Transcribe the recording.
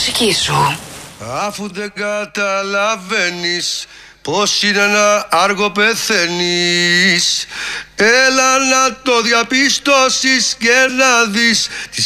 μουσική σου. Αφού δεν καταλαβαίνεις πως είναι ένα άργο πεθαίνεις, έλα να το διαπιστώσεις και να δεις